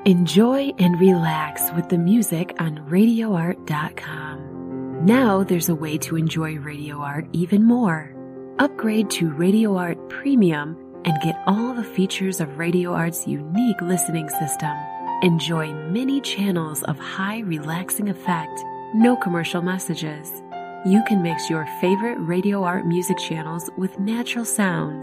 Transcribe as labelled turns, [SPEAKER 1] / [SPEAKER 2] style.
[SPEAKER 1] Enjoy and relax with the music on RadioArt.com. Now there's a way to enjoy Radio Art even more. Upgrade to Radio Art Premium and get all the features of Radio Art's unique listening system. Enjoy many channels of high relaxing effect, no commercial messages. You can mix your favorite Radio Art music channels with natural sounds